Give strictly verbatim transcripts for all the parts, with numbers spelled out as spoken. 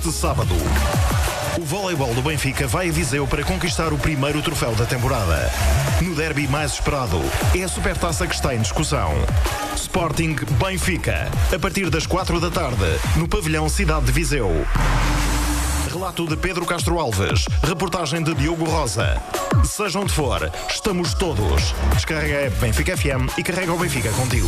este sábado. O voleibol do Benfica vai a Viseu para conquistar o primeiro troféu da temporada. No derby mais esperado, é a Supertaça que está em discussão. Sporting Benfica, a partir das quatro da tarde, no pavilhão Cidade de Viseu. Relato de Pedro Castro Alves, reportagem de Diogo Rosa. Seja onde for, estamos todos. Descarrega a app Benfica F M e carrega o Benfica contigo.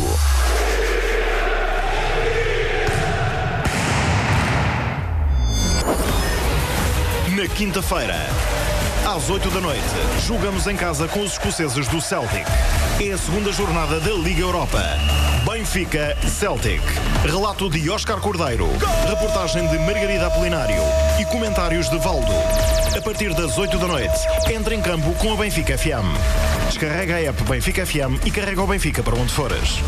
Na quinta-feira, às oito da noite, jogamos em casa com os escoceses do Celtic. É a segunda jornada da Liga Europa. Benfica Celtic. Relato de Óscar Cordeiro, reportagem de Margarida Apolinário e comentários de Valdo. A partir das oito da noite, entra em campo com a Benfica F M. Descarrega a app Benfica F M e carrega o Benfica para onde fores.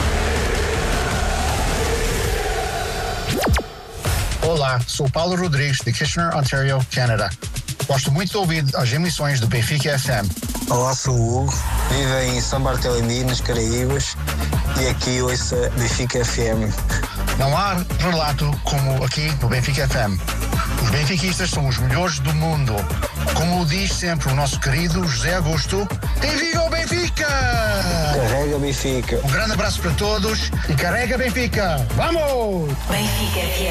Olá, sou Paulo Rodrigues, de Kitchener, Ontario, Canadá. Gosto muito de ouvir as emissões do Benfica F M. Olá, sou o Hugo, vivo em São Bartolomé, nas Caraíbas, e aqui ouço a Benfica F M. Não há relato como aqui no Benfica F M. Os benfiquistas são os melhores do mundo. Como diz sempre o nosso querido José Augusto, tem viva o Benfica! Carrega Benfica! Um grande abraço para todos e carrega Benfica! Vamos! Benfica F M.